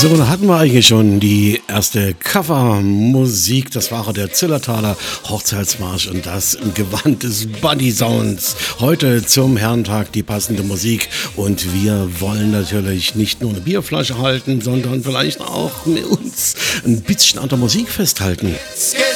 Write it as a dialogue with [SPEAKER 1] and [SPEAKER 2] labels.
[SPEAKER 1] So, da hatten wir eigentlich schon die erste Covermusik. Das war der Zillertaler Hochzeitsmarsch und das im Gewand des Buddy Sounds. Heute zum Herrentag die passende Musik. Und wir wollen natürlich nicht nur eine Bierflasche halten, sondern vielleicht auch mit uns ein bisschen an der Musik festhalten.